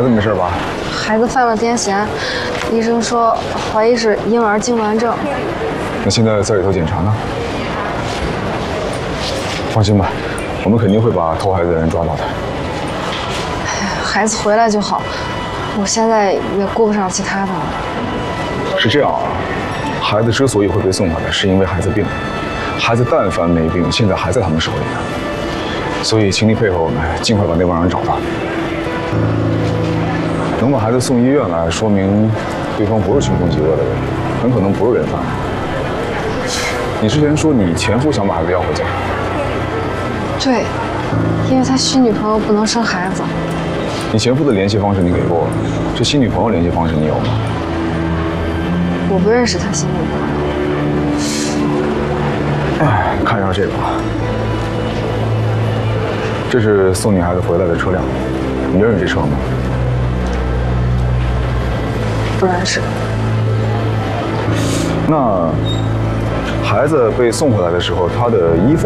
子没事吧？ 孩子犯了癫痫，医生说怀疑是婴儿痉挛症。 那现在在里头检查呢？放心吧，我们肯定会把偷孩子的人抓到的。 孩子回来就好，我现在也顾不上其他的了。 是这样啊，孩子之所以会被送回来，是因为孩子病了。孩子但凡没病，现在还在他们手里呢。所以，请你配合我们，尽快把那帮人找到。能把孩子送医院来，说明对方不是穷凶极恶的人，很可能不是人贩。你之前说你前夫想把孩子要回家。 对，因为他新女朋友不能生孩子。 你前夫的联系方式你给过我，这新女朋友联系方式你有吗？ 我不认识他新女朋友。 哎，看一下这个吧，这是送你孩子回来的车辆，你认识这车吗？ 不认识。 那孩子被送回来的时候，他的衣服